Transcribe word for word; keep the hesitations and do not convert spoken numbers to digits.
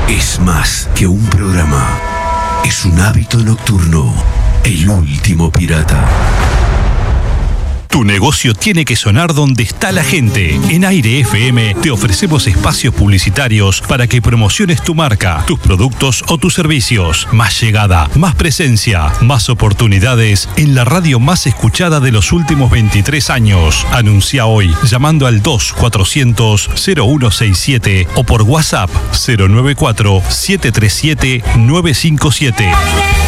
Es más que un programa. Es un hábito nocturno. El último pirata. Tu negocio tiene que sonar donde está la gente. En Aire F M te ofrecemos espacios publicitarios para que promociones tu marca, tus productos o tus servicios. Más llegada, más presencia, más oportunidades en la radio más escuchada de los últimos veintitrés años. Anuncia hoy llamando al dos cuatrocientos cero uno sesenta y siete o por WhatsApp cero nueve cuatro siete tres siete nueve cinco siete.